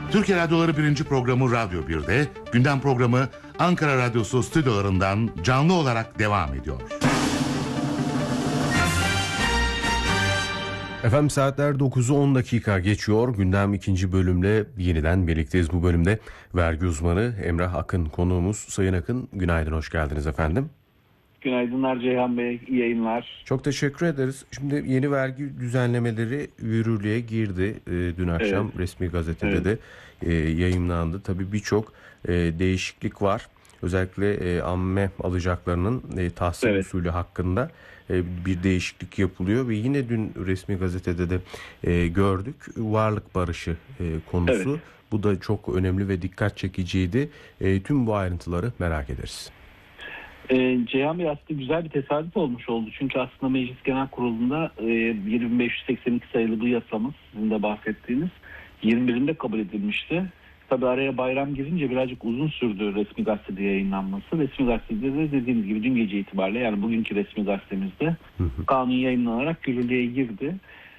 Türkiye Radyoları 1. programı Radyo 1'de, gündem programı Ankara Radyosu stüdyolarından canlı olarak devam ediyor. Efendim saatler 9'u 10 dakika geçiyor. Gündem 2. bölümle yeniden birlikteyiz. Bu bölümde vergi uzmanı Emrah Akın konuğumuz. Sayın Akın, günaydın, hoş geldiniz efendim. Günaydınlar Ceyhan Bey, iyi yayınlar. Çok teşekkür ederiz. Şimdi yeni vergi düzenlemeleri yürürlüğe girdi. Dün akşam resmi gazetede de yayımlandı. Tabii birçok değişiklik var. Özellikle amme alacaklarının tahsil usulü hakkında bir değişiklik yapılıyor ve yine dün resmi gazetede de gördük varlık barışı konusu. Evet. Bu da çok önemli ve dikkat çekiciydi. Tüm bu ayrıntıları merak ederiz. Ceyhan Bey, aslında güzel bir tesadüf olmuş oldu. Çünkü aslında Meclis Genel Kurulu'nda 2582 sayılı bu yasamız, sizin de bahsettiğiniz 21'inde kabul edilmişti. Tabii araya bayram girince birazcık uzun sürdü resmi gazetede yayınlanması. Resmi gazetede de dediğimiz gibi dün gece itibariyle, yani bugünkü resmi gazetemizde kanun yayınlanarak yürürlüğe girdi.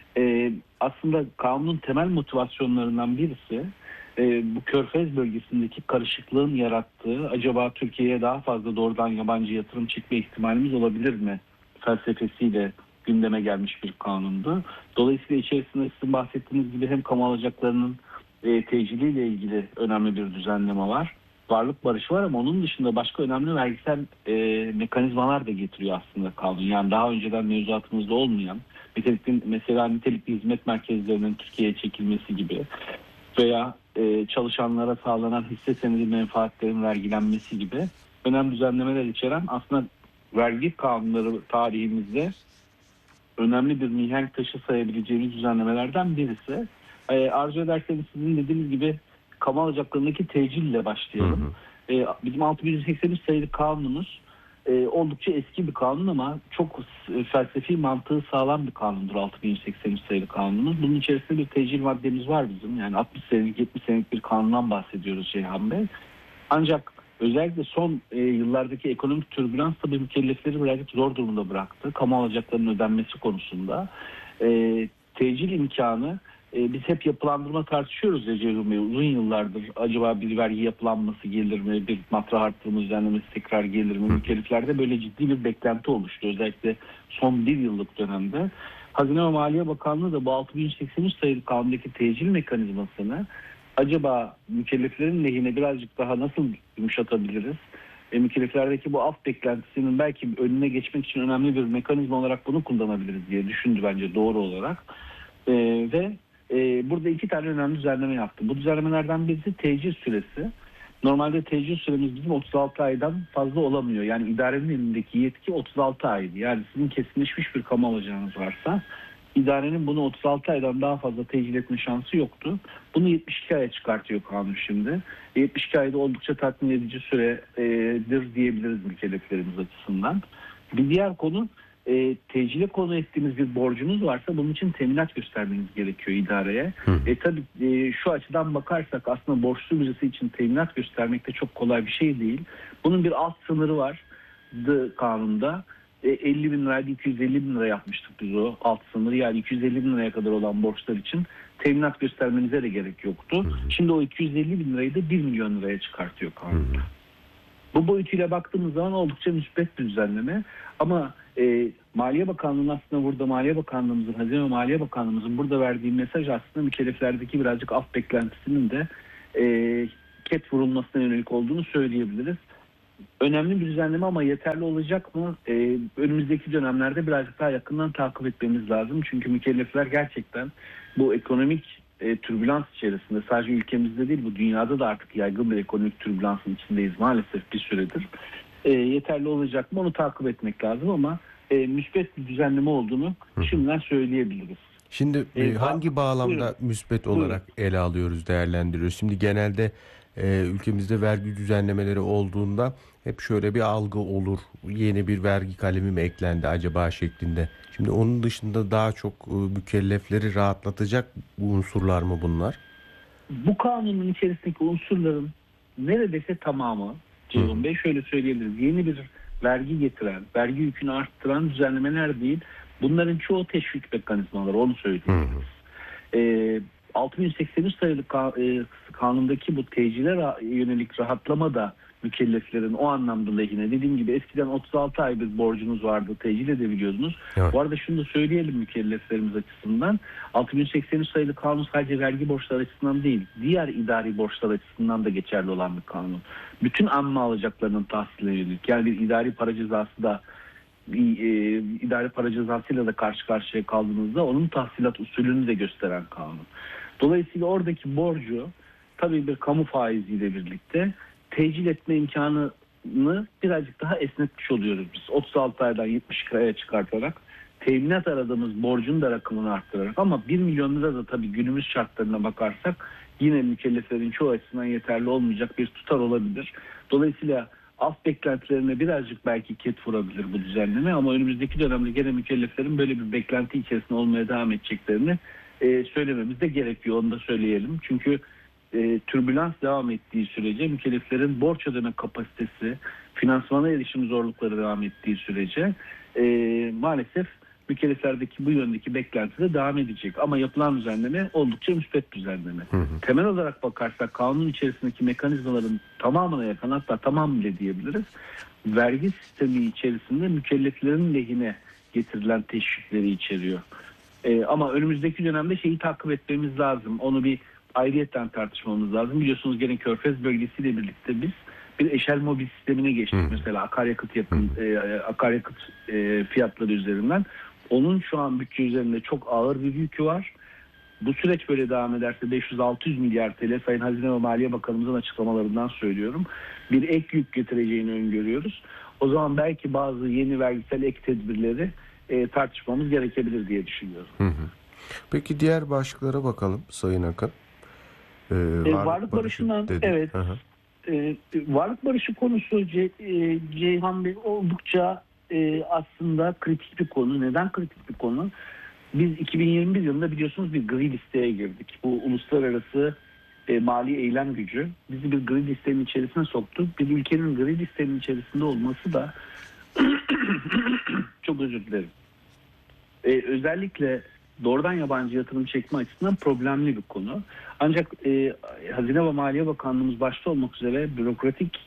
Aslında kanunun temel motivasyonlarından birisi bu Körfez bölgesindeki karışıklığın yarattığı, acaba Türkiye'ye daha fazla doğrudan yabancı yatırım çekme ihtimalimiz olabilir mi felsefesiyle gündeme gelmiş bir kanundu. Dolayısıyla içerisinde sizin bahsettiğiniz gibi hem kamu alacaklarının teciliyle ilgili önemli bir düzenleme var. Varlık barışı var ama onun dışında başka önemli vergisel mekanizmalar da getiriyor aslında kanun. Yani daha önceden mevzuatımızda olmayan, mesela nitelikli hizmet merkezlerinin Türkiye'ye çekilmesi gibi veya çalışanlara sağlanan hisse senedi menfaatlerin vergilenmesi gibi önemli düzenlemeler içeren aslında vergi kanunları tarihimizde önemli bir mihenk taşı sayabileceğimiz düzenlemelerden birisi. Arzu ederseniz sizin dediğiniz gibi kamu alacaklarındaki tecille başlayalım. Bizim 6183 sayılı kanunumuz oldukça eski bir kanun ama çok felsefi mantığı sağlam bir kanundur 6183 sayılı kanunumuz. Bunun içerisinde bir tecil maddemiz var bizim. Yani 60 senelik 70 senelik bir kanundan bahsediyoruz Ceyhan Bey. Ancak özellikle son yıllardaki ekonomik türbülans tabii mükellefleri birazcık zor durumda bıraktı. Kamu alacaklarının ödenmesi konusunda. Tecil imkanı biz hep yapılandırma tartışıyoruz ya Ceyhun Bey, uzun yıllardır. Acaba bir vergi yapılanması gelir mi? Bir matrah artırma düzenlemesi tekrar gelir mi? Mükelleflerde böyle ciddi bir beklenti oluştu. Özellikle son bir yıllık dönemde. Hazine ve Maliye Bakanlığı da bu 6183 sayılı kanundaki tecil mekanizmasını acaba mükelleflerin lehine birazcık daha nasıl yumuşatabiliriz? Mükelleflerdeki bu af beklentisinin belki önüne geçmek için önemli bir mekanizma olarak bunu kullanabiliriz diye düşündü bence doğru olarak. Burada iki tane önemli düzenleme yaptı. Bu düzenlemelerden birisi tecil süresi. Normalde tecil süremiz bizim 36 aydan fazla olamıyor. Yani idarenin elindeki yetki 36 aydı. Yani sizin kesinleşmiş bir kamu alacağınız varsa idarenin bunu 36 aydan daha fazla tecil etme şansı yoktu. Bunu 72 aya çıkartıyor kanun şimdi. 72 ayda oldukça tatmin edici süredir diyebiliriz mükelleflerimiz açısından. Bir diğer konu, tecile konu ettiğiniz bir borcunuz varsa bunun için teminat göstermeniz gerekiyor idareye. Tabii şu açıdan bakarsak aslında borçlu birisi için teminat göstermek de çok kolay bir şey değil. Bunun bir alt sınırı vardı kanunda. 50 bin liraydı, 250 bin lira yapmıştık biz o alt sınırı. Yani 250 bin liraya kadar olan borçlar için teminat göstermenize de gerek yoktu. Şimdi o 250 bin lirayı da 1 milyon liraya çıkartıyor kanun. Bu boyutuyla baktığımız zaman oldukça müspet bir düzenleme. Ama Maliye Bakanlığı'nın aslında burada Maliye Bakanlığımızın, Hazine ve Maliye Bakanlığımızın burada verdiği mesaj aslında mükelleflerdeki birazcık af beklentisinin de ket vurulmasına yönelik olduğunu söyleyebiliriz. Önemli bir düzenleme ama yeterli olacak mı? Önümüzdeki dönemlerde birazcık daha yakından takip etmemiz lazım. Çünkü mükellefler gerçekten bu ekonomik türbülans içerisinde, sadece ülkemizde değil bu dünyada da artık yaygın bir ekonomik türbülansın içindeyiz maalesef bir süredir. Yeterli olacak mı onu takip etmek lazım ama müspet bir düzenleme olduğunu şimdiden söyleyebiliriz. Şimdi hangi bağlamda müspet olarak ele alıyoruz, değerlendiriyoruz? Şimdi genelde ülkemizde vergi düzenlemeleri olduğunda hep şöyle bir algı olur. Yeni bir vergi kalemi mi eklendi acaba şeklinde. Şimdi onun dışında daha çok mükellefleri rahatlatacak unsurlar mı bunlar? Bu kanunun içerisindeki unsurların neredeyse tamamı Ceyhun Bey şöyle söyleyebiliriz. Yeni bir vergi getiren, vergi yükünü arttıran düzenlemeler değil. Bunların çoğu teşvik mekanizmaları, onu söyleyeyim. 6183 sayılı kanundaki bu tecile yönelik rahatlama da mükelleflerin o anlamda lehine. Dediğim gibi eskiden 36 ay bir borcunuz vardı, tecil edebiliyordunuz. Evet. Bu arada şunu da söyleyelim mükelleflerimiz açısından. 6183 sayılı kanun sadece vergi borçları açısından değil, diğer idari borçlar açısından da geçerli olan bir kanun. Bütün amme alacaklarının tahsiline yönelik. Yani bir idari para cezası da idari para cezasıyla da karşı karşıya kaldığınızda onun tahsilat usulünü de gösteren kanun. Dolayısıyla oradaki borcu tabii bir kamu faiziyle birlikte tecil etme imkanını birazcık daha esnetmiş oluyoruz biz. 36 aydan 70 aya çıkartarak teminat aradığımız borcun da rakamını arttırarak, ama 1 milyon lira da tabii günümüz şartlarına bakarsak yine mükelleflerin çoğu açısından yeterli olmayacak bir tutar olabilir. Dolayısıyla af beklentilerine birazcık belki ket vurabilir bu düzenleme, ama önümüzdeki dönemde gene mükelleflerin böyle bir beklenti içerisinde olmaya devam edeceklerini söylememiz de gerekiyor. Onu da söyleyelim. Çünkü türbülans devam ettiği sürece, mükelleflerin borç ödeme kapasitesi, finansmana erişim zorlukları devam ettiği sürece maalesef mükelleflerdeki bu yöndeki beklenti de devam edecek. Ama yapılan düzenleme oldukça müspet düzenleme. Temel olarak bakarsak kanun içerisindeki mekanizmaların tamamına yakın, hatta tamam bile diyebiliriz, vergi sistemi içerisinde mükelleflerin lehine getirilen teşvikleri içeriyor. Ama önümüzdeki dönemde şeyi takip etmemiz lazım. Onu bir ayrıyetten tartışmamız lazım. Biliyorsunuz gene Körfez bölgesiyle birlikte biz bir eşel mobil sistemine geçtik. Mesela akaryakıt fiyatları üzerinden. Onun şu an bütçe üzerinde çok ağır bir yükü var. Bu süreç böyle devam ederse 500-600 milyar TL, Sayın Hazine ve Maliye Bakanımızın açıklamalarından söylüyorum, bir ek yük getireceğini öngörüyoruz. O zaman belki bazı yeni vergisel ek tedbirleri tartışmamız gerekebilir diye düşünüyorum. Peki diğer başlıklara bakalım Sayın Akın. Varlık barışından dedi. Evet. Varlık barışı konusu Ceyhan Bey oldukça aslında kritik bir konu. Neden kritik bir konu? Biz 2021 yılında biliyorsunuz bir gri listeye girdik. Bu uluslararası mali eylem gücü bizi bir gri listenin içerisine soktu. Bir ülkenin gri listenin içerisinde olması da çok özür dilerim. Özellikle doğrudan yabancı yatırım çekme açısından problemli bir konu. Ancak Hazine ve Maliye Bakanlığımız başta olmak üzere bürokratik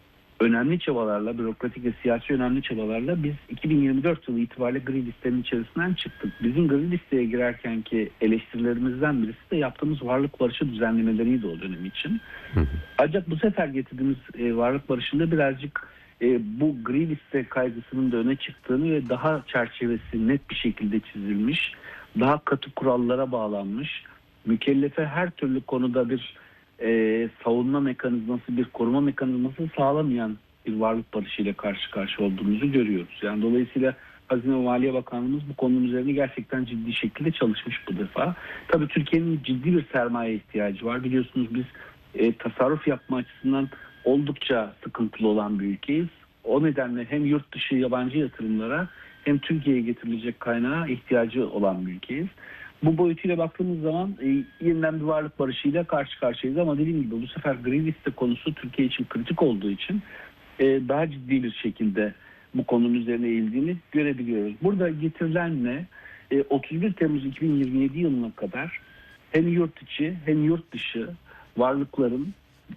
ve siyasi önemli çabalarla biz 2024 yılı itibariyle gri listenin içerisinden çıktık. Bizim gri listeye girerkenki eleştirilerimizden birisi de yaptığımız varlık barışı düzenlemeleriydi o dönem için. Ancak bu sefer getirdiğimiz varlık barışında birazcık bu gri liste kaygısının da öne çıktığını ve daha çerçevesi net bir şekilde çizilmiş, daha katı kurallara bağlanmış, mükellefe her türlü konuda bir savunma mekanizması, bir koruma mekanizması sağlamayan bir varlık barışıyla karşı karşıya olduğumuzu görüyoruz. Yani dolayısıyla Hazine ve Maliye Bakanlığımız bu konunun üzerine gerçekten ciddi şekilde çalışmış bu defa. Tabii Türkiye'nin ciddi bir sermaye ihtiyacı var. Biliyorsunuz biz tasarruf yapma açısından oldukça sıkıntılı olan bir ülkeyiz. O nedenle hem yurt dışı yabancı yatırımlara hem Türkiye'ye getirilecek kaynağa ihtiyacı olan bir ülkeyiz. Bu boyutuyla baktığımız zaman yeniden bir varlık barışıyla karşı karşıyayız, ama dediğim gibi bu sefer gri liste konusu Türkiye için kritik olduğu için daha ciddi bir şekilde bu konunun üzerine eğildiğini görebiliyoruz. Burada getirilen ne? 31 Temmuz 2027 yılına kadar hem yurt içi hem yurt dışı varlıkların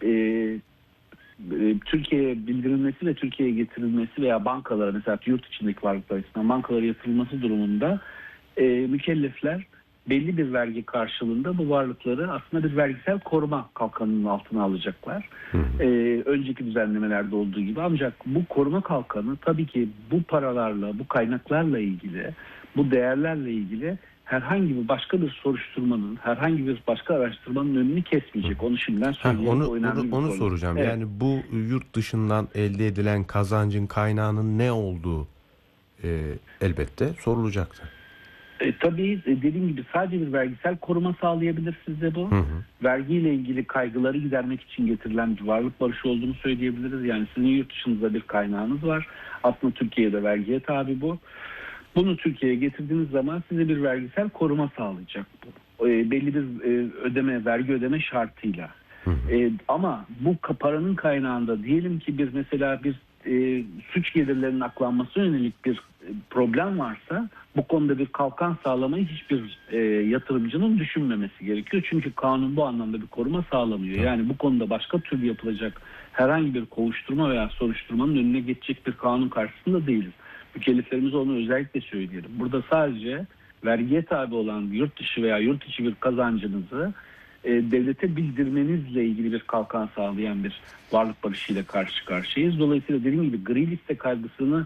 Türkiye'ye bildirilmesi ve Türkiye'ye getirilmesi veya bankalara, mesela yurt içindeki varlıklar açısından bankalara yatırılması durumunda mükellefler belli bir vergi karşılığında bu varlıkları aslında bir vergisel koruma kalkanının altına alacaklar. Önceki düzenlemelerde olduğu gibi. Ancak bu koruma kalkanı tabii ki bu paralarla, bu kaynaklarla ilgili, bu değerlerle ilgili herhangi bir başka bir soruşturmanın, herhangi bir başka araştırmanın önünü kesmeyecek. Onu şimdiden söyleyeyim. Onu soracağım. Evet. Yani bu yurt dışından elde edilen kazancın kaynağının ne olduğu elbette sorulacaktır. Tabii dediğim gibi sadece bir vergisel koruma sağlayabilir size bu. Vergiyle ilgili kaygıları gidermek için getirilen bir varlık barışı olduğunu söyleyebiliriz. Yani sizin yurt dışınızda bir kaynağınız var. Aslında Türkiye'de vergiye tabi bu. Bunu Türkiye'ye getirdiğiniz zaman size bir vergisel koruma sağlayacak bu. Belli bir vergi ödeme şartıyla. Ama bu paranın kaynağında diyelim ki mesela bir suç gelirlerinin aklanmasına yönelik bir problem varsa bu konuda bir kalkan sağlamayı hiçbir yatırımcının düşünmemesi gerekiyor. Çünkü kanun bu anlamda bir koruma sağlamıyor. Yani bu konuda başka türlü yapılacak herhangi bir kovuşturma veya soruşturmanın önüne geçecek bir kanun karşısında değiliz. Mükelleflerimize onu özellikle söyleyelim. Burada sadece vergiye tabi olan yurt dışı veya yurt içi bir kazancınızı devlete bildirmenizle ilgili bir kalkan sağlayan bir varlık barışıyla karşı karşıyayız. Dolayısıyla dediğim gibi gri liste kaygısını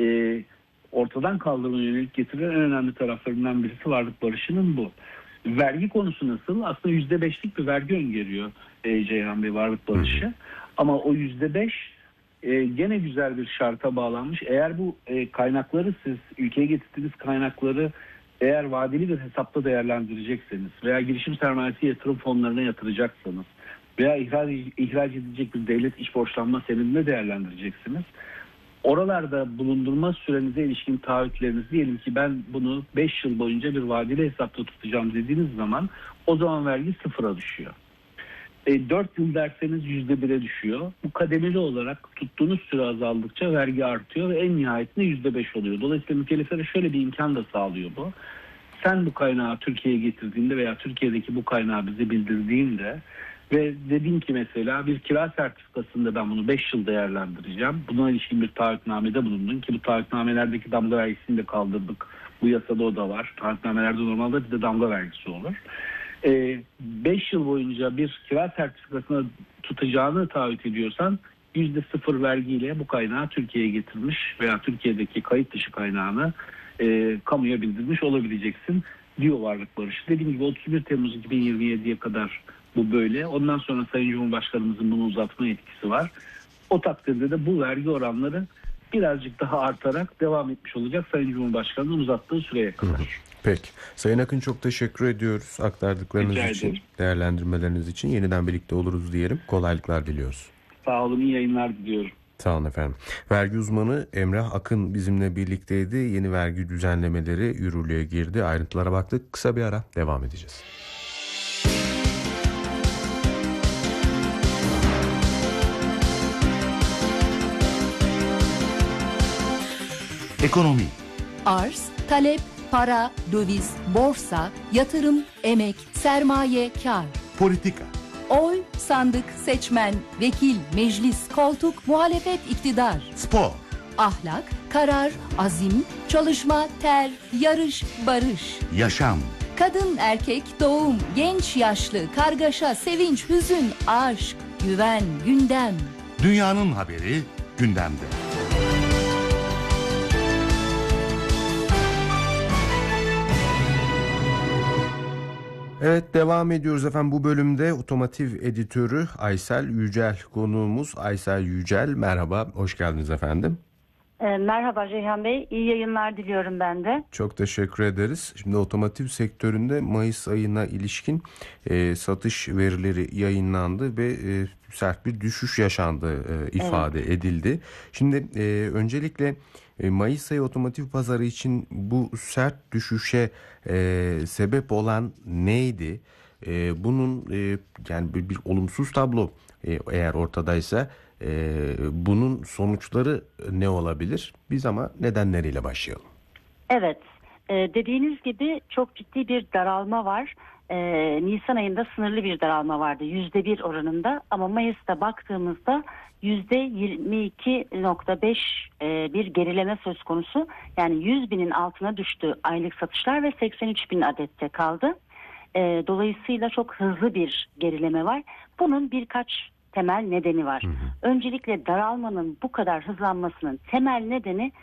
ortadan kaldırmaya yönelik getirilen en önemli taraflarından birisi varlık barışının bu. Vergi konusu nasıl? Aslında %5'lik bir vergi öngörüyor Ceyhan Bey varlık barışı. Ama o %5 gene güzel bir şarta bağlanmış. Eğer bu kaynakları siz ülkeye getirdiğiniz kaynakları eğer vadeli bir hesapta değerlendirecekseniz veya girişim sermayesi yatırım fonlarına yatıracaksanız veya ihraç edilecek bir devlet iş borçlanma senedine değerlendireceksiniz. Oralarda bulundurma sürenize ilişkin taahhütleriniz, diyelim ki ben bunu 5 yıl boyunca bir vadeli hesapta tutacağım dediğiniz zaman o zaman vergi sıfıra düşüyor. 4 yıl derseniz %1'e düşüyor. Bu kademeli olarak tuttuğunuz süre azaldıkça vergi artıyor ve en nihayetinde %5 oluyor. Dolayısıyla mükelleflere şöyle bir imkan da sağlıyor bu. Sen bu kaynağı Türkiye'ye getirdiğinde veya Türkiye'deki bu kaynağı bize bildirdiğinde ve dedin ki mesela bir kira sertifikasında ben bunu 5 yıl değerlendireceğim. Buna ilişkin bir taahhütnamede bulundun ki bu taahhütnamelerdeki damga vergisini de kaldırdık. Bu yasada o da var. Taahhütnamelerde normalde bir de damga vergisi olur. 5 yıl boyunca bir kira sertifikasına tutacağını taahhüt ediyorsan %0 vergiyle bu kaynağı Türkiye'ye getirmiş veya Türkiye'deki kayıt dışı kaynağını kamuya bildirmiş olabileceksin diyor varlık barışı. Dediğim gibi 31 Temmuz 2027'ye kadar bu böyle. Ondan sonra Sayın Cumhurbaşkanımızın bunu uzatma yetkisi var. O takdirde de bu vergi oranları birazcık daha artarak devam etmiş olacak Sayın Cumhurbaşkanı'nın uzattığı süreye kadar. Peki. Sayın Akın çok teşekkür ediyoruz aktardıklarınız için, değerlendirmeleriniz için. Yeniden birlikte oluruz diyelim. Kolaylıklar diliyoruz. Sağ olun, iyi yayınlar diliyorum. Sağ olun efendim. Vergi uzmanı Emrah Akın bizimle birlikteydi. Yeni vergi düzenlemeleri yürürlüğe girdi. Ayrıntılara baktık. Kısa bir ara devam edeceğiz. Ekonomi, Arz, talep, para, döviz, borsa, yatırım, emek, sermaye, kar. politika, Oy, sandık, seçmen, vekil, meclis, koltuk, muhalefet, iktidar. spor, Ahlak, karar, azim, çalışma, ter, yarış, barış. yaşam, Kadın, erkek, doğum, genç, yaşlı, kargaşa, sevinç, hüzün, aşk, güven, gündem. dünyanın haberi gündemde. Evet, devam ediyoruz efendim. Bu bölümde otomotiv editörü Aysel Yücel konuğumuz. Aysel Yücel, merhaba, hoş geldiniz efendim. Merhaba Ceyhan Bey, iyi yayınlar diliyorum ben de. Çok teşekkür ederiz. Şimdi otomotiv sektöründe Mayıs ayına ilişkin satış verileri yayınlandı ve sert bir düşüş yaşandığı ifade edildi. Şimdi öncelikle Mayıs ayı otomotiv pazarı için bu sert düşüşe sebep olan neydi? Bunun yani bir olumsuz tablo eğer ortadaysa bunun sonuçları ne olabilir? Biz ama nedenleriyle başlayalım. Evet, dediğiniz gibi çok ciddi bir daralma var. Nisan ayında sınırlı bir daralma vardı %1 oranında ama Mayıs'ta baktığımızda %22.5 bir gerileme söz konusu. Yani 100 binin altına düştü aylık satışlar ve 83 bin adette kaldı. Dolayısıyla çok hızlı bir gerileme var. Bunun birkaç temel nedeni var. Öncelikle daralmanın bu kadar hızlanmasının temel nedeni